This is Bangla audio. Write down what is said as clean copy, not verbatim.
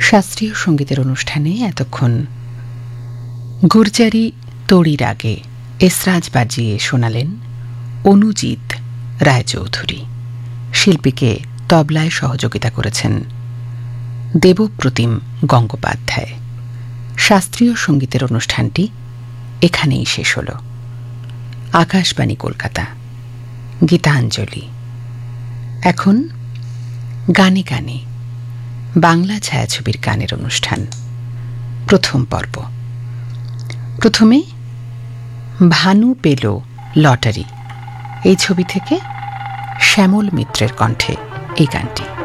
শাস্ত্রীয় সঙ্গীতের অনুষ্ঠানে এতক্ষণ গুরজারি তড়ির আগে এসরাজ বাজিয়ে শোনালেন অনুজিৎ রায়চৌধুরী। শিল্পীকে তবলায় সহযোগিতা করেছেন দেবপ্রতিম গঙ্গোপাধ্যায়। শাস্ত্রীয় সঙ্গীতের অনুষ্ঠানটি এখানেই শেষ হল। আকাশবাণী কলকাতা, গীতাঞ্জলি। এখন গানে গানে বাংলা ছায়াছবির গানের অনুষ্ঠান, প্রথম পর্ব। প্রথমে ভানু পেল লটারি এই ছবি থেকে শ্যামল মিত্রের কণ্ঠে এই গানটি।